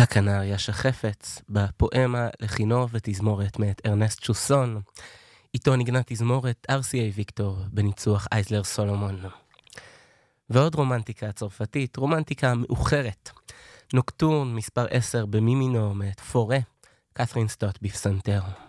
הקנריה שחפץ, בפואמה לכינור ותזמורת מאת ארנסט שוסון. איתו נגנה תזמורת RCA ויקטור בניצוח אייזלר סולומון. ועוד רומנטיקה צרפתית, רומנטיקה מאוחרת. נוקטורן מספר 10 במי מינור מאת פורה, קת'רין סטוט בפסנתר.